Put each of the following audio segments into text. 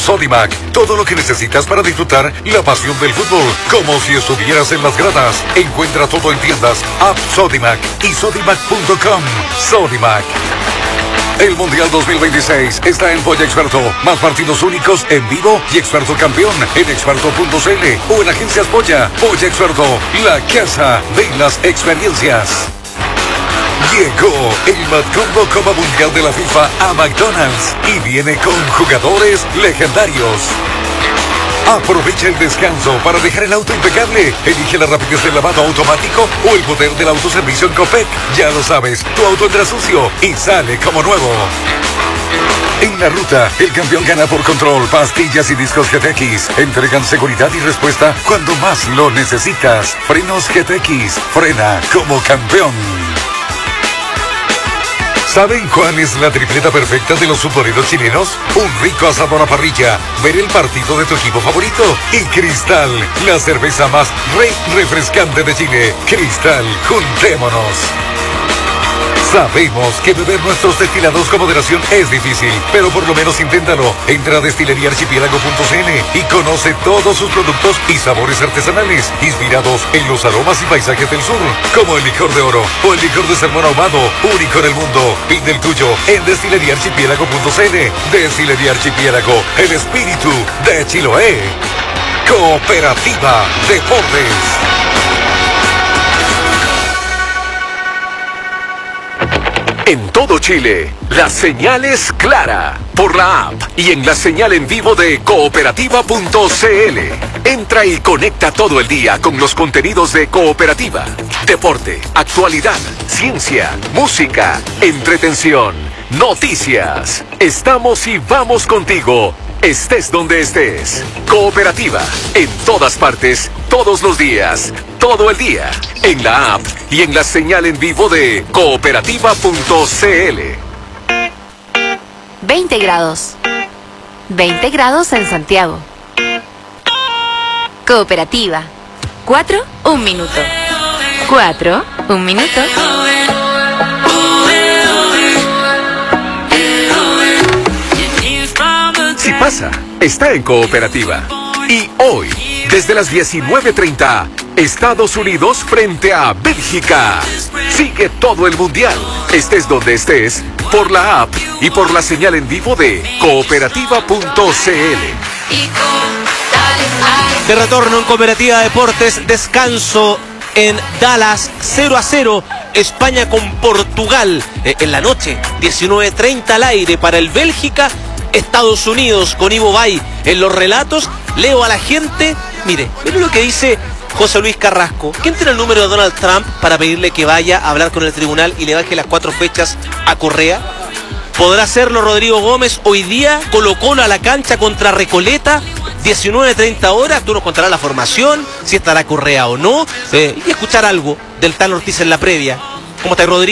Sodimac, todo lo que necesitas para disfrutar la pasión del fútbol, como si estuvieras en las gradas. Encuentra todo en tiendas, app Sodimac y sodimac.com. Sodimac. El Mundial 2026 está en Polla Experto. Más partidos únicos en vivo y Experto campeón en experto.cl o en Agencias Polla. Polla Experto, la casa de las experiencias. Llegó el Matcombo Copa Mundial de la FIFA a McDonald's y viene con jugadores legendarios. Aprovecha el descanso para dejar el auto impecable. Elige la rapidez del lavado automático o el poder del autoservicio en Copec. Ya lo sabes, tu auto entra sucio y sale como nuevo. En la ruta, el campeón gana por control. Pastillas y discos GTX entregan seguridad y respuesta cuando más lo necesitas. Frenos GTX, frena como campeón. ¿Saben cuál es la tripleta perfecta de los submarinos chilenos? Un rico asado a la parrilla, ver el partido de tu equipo favorito y Cristal, la cerveza más refrescante de Chile. Cristal, juntémonos. Sabemos que beber nuestros destilados con moderación es difícil, pero por lo menos inténtalo. Entra a destileriaarchipiélago.cl y conoce todos sus productos y sabores artesanales, inspirados en los aromas y paisajes del sur, como el licor de oro o el licor de salmón ahumado, único en el mundo. Pide el tuyo en destileriaarchipiélago.cl. Destilería Archipiélago, el espíritu de Chiloé. Cooperativa Deportes. En todo Chile, la señal es clara por la app y en la señal en vivo de cooperativa.cl. Entra y conecta todo el día con los contenidos de Cooperativa. Deporte, actualidad, ciencia, música, entretención, noticias. Estamos y vamos contigo, estés donde estés. Cooperativa, en todas partes, todos los días, todo el día, en la app y en la señal en vivo de cooperativa.cl. 20 grados. 20 grados en Santiago. Cooperativa. 4, 1 minuto. 4, 1 minuto. Si pasa, está en Cooperativa. Y hoy, desde las 19:30, Estados Unidos frente a Bélgica. Sigue todo el Mundial, estés donde estés, por la app y por la señal en vivo de cooperativa.cl. De retorno en Cooperativa Deportes, descanso en Dallas, 0-0, España con Portugal. En la noche, 19:30 al aire para el Bélgica, Estados Unidos con Ivo Bay en los relatos. Leo a la gente, mire lo que dice José Luis Carrasco. ¿Quién tiene el número de Donald Trump para pedirle que vaya a hablar con el tribunal y le baje las 4 fechas a Correa? ¿Podrá hacerlo Rodrigo Gómez hoy día? Colo-Colo a la cancha contra Recoleta, 19:30 horas. Tú nos contarás la formación, si estará Correa o no, y escuchar algo del Tano Ortiz en la previa. ¿Cómo estás, Rodri?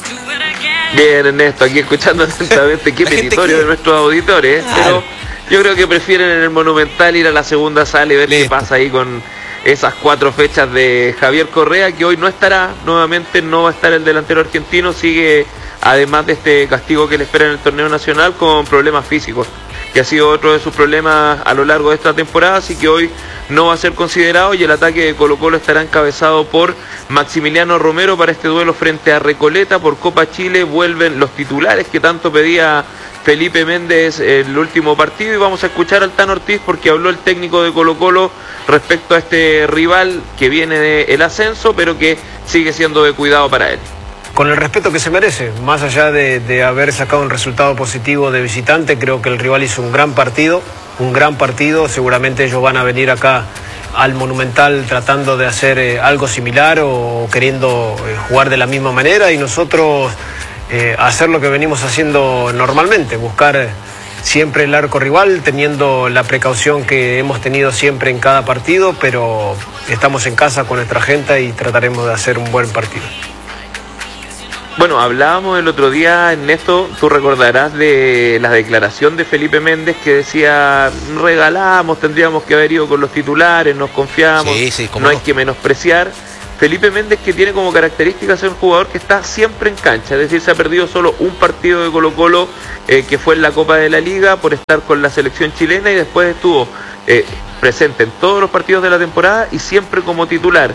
Bien, Ernesto, aquí escuchando atentamente qué petitorio de nuestros auditores, pero yo creo que prefieren en el Monumental ir a la segunda sala y ver qué pasa ahí con esas 4 fechas de Javier Correa, que hoy no estará, nuevamente no va a estar el delantero argentino, sigue, además de este castigo que le espera en el torneo nacional, con problemas físicos, que ha sido otro de sus problemas a lo largo de esta temporada, así que hoy no va a ser considerado y el ataque de Colo-Colo estará encabezado por Maximiliano Romero para este duelo frente a Recoleta. Por Copa Chile vuelven los titulares que tanto pedía Felipe Méndez el último partido y vamos a escuchar al Tano Ortiz porque habló el técnico de Colo-Colo respecto a este rival que viene del ascenso pero que sigue siendo de cuidado para él. Con el respeto que se merece, más allá de haber sacado un resultado positivo de visitante, creo que el rival hizo un gran partido, seguramente ellos van a venir acá al Monumental tratando de hacer algo similar o queriendo jugar de la misma manera y nosotros hacer lo que venimos haciendo normalmente, buscar siempre el arco rival, teniendo la precaución que hemos tenido siempre en cada partido, pero estamos en casa con nuestra gente y trataremos de hacer un buen partido. Bueno, hablábamos el otro día, Ernesto, tú recordarás de la declaración de Felipe Méndez que decía, regalamos, tendríamos que haber ido con los titulares, nos confiamos, no hay que menospreciar, Felipe Méndez, que tiene como característica ser un jugador que está siempre en cancha, es decir, se ha perdido solo un partido de Colo-Colo, que fue en la Copa de la Liga, por estar con la selección chilena, y después estuvo presente en todos los partidos de la temporada y siempre como titular.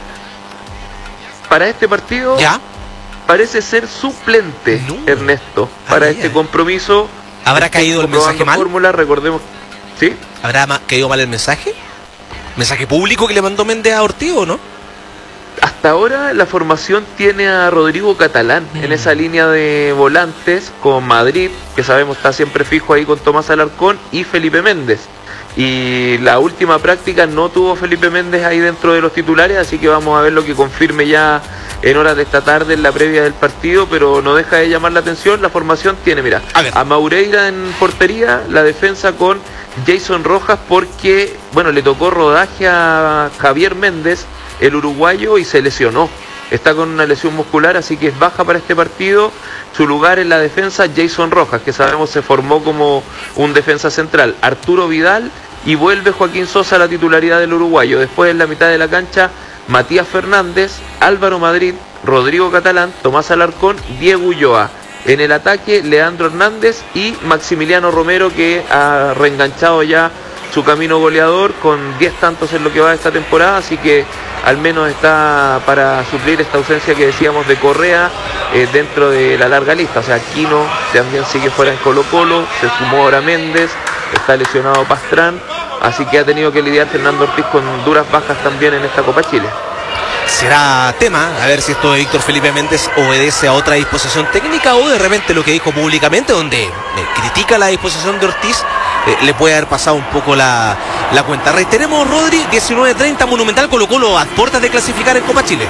Para este partido ¿ya? Parece ser suplente, No. Ernesto, para este compromiso. ¿Habrá caído el mensaje mal? Fórmula, recordemos, ¿sí? ¿Habrá caído mal el mensaje? ¿Mensaje público que le mandó Méndez a Ortiz o no? Hasta ahora la formación tiene a Rodrigo Catalán en esa línea de volantes con Madrid, que sabemos está siempre fijo ahí con Tomás Alarcón, y Felipe Méndez. Y la última práctica no tuvo Felipe Méndez ahí dentro de los titulares, así que vamos a ver lo que confirme ya en horas de esta tarde en la previa del partido, pero no deja de llamar la atención. La formación tiene, mira, a Maureira en portería, la defensa con Jason Rojas, porque, bueno, le tocó rodaje a Javier Méndez, el uruguayo, y se lesionó. Está con una lesión muscular, así que es baja para este partido. Su lugar en la defensa, Jason Rojas, que sabemos se formó como un defensa central. Arturo Vidal, y vuelve Joaquín Sosa a la titularidad del uruguayo. Después en la mitad de la cancha, Matías Fernández, Álvaro Madrid, Rodrigo Catalán, Tomás Alarcón, Diego Ulloa. En el ataque, Leandro Hernández y Maximiliano Romero, que ha reenganchado ya su camino goleador con 10 tantos en lo que va de esta temporada, así que al menos está para suplir esta ausencia que decíamos de Correa dentro de la larga lista. O sea, Aquino también sigue fuera en Colo-Colo, se sumó ahora Méndez, está lesionado Pastrán, así que ha tenido que lidiar Fernando Ortiz con duras bajas también en esta Copa Chile. Será tema, a ver si esto de Víctor Felipe Méndez obedece a otra disposición técnica o de repente lo que dijo públicamente, donde critica la disposición de Ortiz, le puede haber pasado un poco la cuenta. Reiteremos, Rodri, 19:30, Monumental, Colo-Colo a puertas de clasificar en Copa Chile.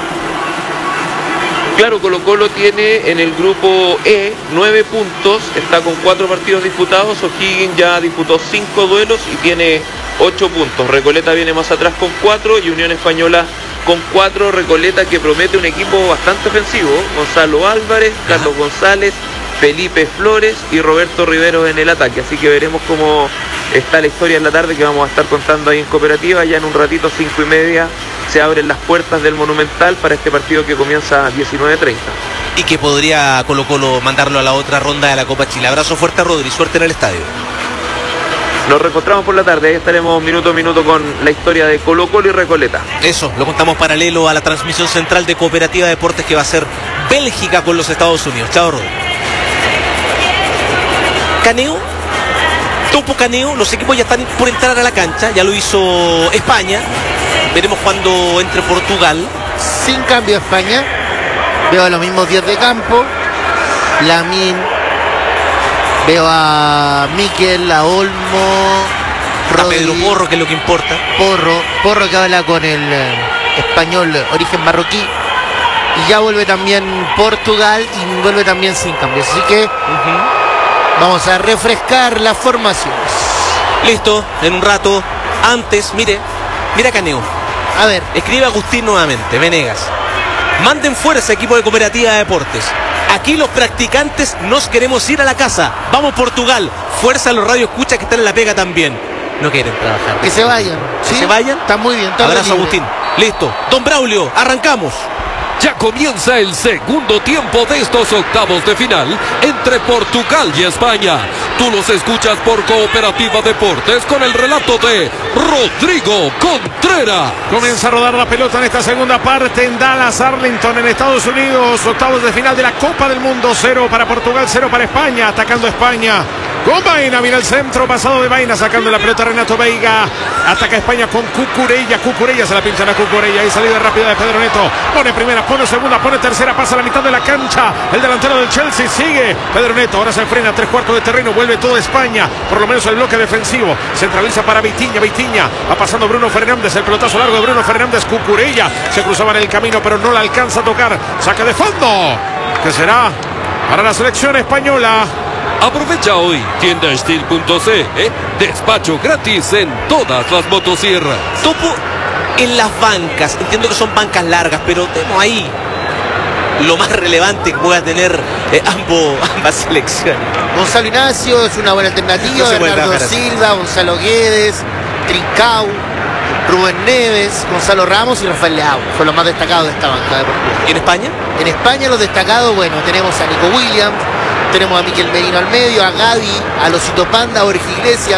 Claro, Colo-Colo tiene en el grupo E 9 puntos, está con 4 partidos disputados. O'Higgins ya disputó 5 duelos y tiene 8 puntos. Recoleta viene más atrás con 4 y Unión Española con 4. Recoleta, que promete un equipo bastante ofensivo: Gonzalo Álvarez, Carlos González, Felipe Flores y Roberto Rivero en el ataque. Así que veremos cómo está la historia en la tarde, que vamos a estar contando ahí en Cooperativa. Ya en un ratito, 5:30, se abren las puertas del Monumental para este partido que comienza a 19:30. Y que podría Colo-Colo mandarlo a la otra ronda de la Copa Chile. Abrazo fuerte a Rodri, suerte en el estadio. Nos reencontramos por la tarde, ahí estaremos minuto a minuto con la historia de Colo-Colo y Recoleta. Eso, lo contamos paralelo a la transmisión central de Cooperativa Deportes, que va a ser Bélgica con los Estados Unidos. Chao, Rodri. Caneo, Topo Caneo, los equipos ya están por entrar a la cancha, ya lo hizo España, veremos cuando entre Portugal. Sin cambio España, veo a los mismos 10 de campo, Lamine, veo a Mikel, a Olmo, Rodri, a Pedro Porro, que es lo que importa. Porro que habla con el español origen marroquí, y ya vuelve también Portugal y vuelve también sin cambios, así que vamos a refrescar las formaciones. Listo, en un rato. Antes, mira Caneo. A ver. Escribe Agustín nuevamente, Venegas. Manden fuerza, equipo de Cooperativa de Deportes. Aquí los practicantes nos queremos ir a la casa. Vamos, Portugal. Fuerza a los radioescuchas que están en la pega también. No quieren trabajar. Que se vayan. ¿Sí? ¿Que se vayan? Está muy bien. Abrazo, Agustín. Listo. Don Braulio, arrancamos. Ya comienza el segundo tiempo de estos octavos de final entre Portugal y España. Tú los escuchas por Cooperativa Deportes con el relato de Rodrigo Contreras. Comienza a rodar la pelota en esta segunda parte en Dallas, Arlington, en Estados Unidos. Octavos de final de la Copa del Mundo. 0 para Portugal, 0 para España. Atacando España con Vaina, mira el centro, pasado de Vaina, sacando la pelota Renato Veiga. Ataca España con Cucurella. Cucurella se la pinchan a Cucurella. Ahí salida rápida de Pedro Neto. Pone primera, pone segunda, pone tercera, pasa a la mitad de la cancha. El delantero del Chelsea sigue. Pedro Neto ahora se frena, 3/4 de terreno. Vuelve toda España, por lo menos el bloque defensivo. Centraliza para Vitinha. Vitinha va pasando Bruno Fernández. El pelotazo largo de Bruno Fernández. Cucurella se cruzaba en el camino, pero no la alcanza a tocar. Saque de fondo, que será para la selección española. Aprovecha hoy tiendasteel.c, despacho gratis en todas las motosierras. Topo en las bancas, entiendo que son bancas largas, pero tenemos ahí lo más relevante que pueda tener ambas selecciones. Gonzalo Ignacio es una buena alternativa, Bernardo Silva, Gonzalo Guedes, Trincao. Rubén Neves, Gonzalo Ramos y Rafael Leao. Son los más destacados de esta banca deportiva. ¿Y en España? En España los destacados, bueno, tenemos a Nico Williams, tenemos a Miquel Merino al medio, a Gavi, a Losito Panda, a Jorge Iglesias,